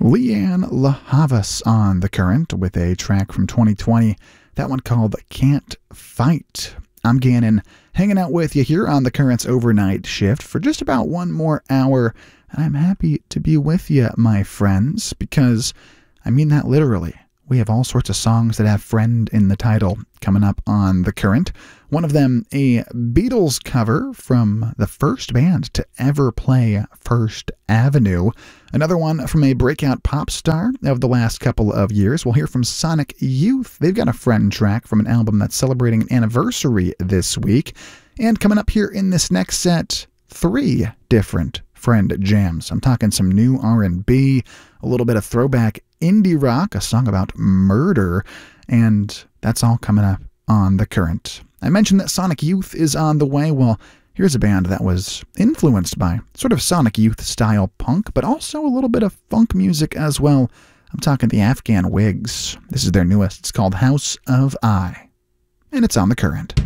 Leanne La Havas on The Current with a track from 2020, that one called Can't Fight. I'm Gannon, hanging out with you here on The Current's overnight shift for just about one more hour, and I'm happy to be with you, my friends, because I mean that literally. We have all sorts of songs that have friend in the title coming up on The Current. One of them, a Beatles cover from the first band to ever play First Avenue. Another one from a breakout pop star of the last couple of years. We'll hear from Sonic Youth. They've got a friend track from an album that's celebrating an anniversary this week. And coming up here in this next set, 3 different friend jams. I'm talking some new R&B, a little bit of throwback indie rock, a song about murder, and that's all coming up on The Current. I mentioned that Sonic Youth is on the way. Well, here's a band that was influenced by sort of Sonic Youth-style punk, but also a little bit of funk music as well. I'm talking the Afghan Wigs. This is their newest. It's called House of I, and it's on The Current.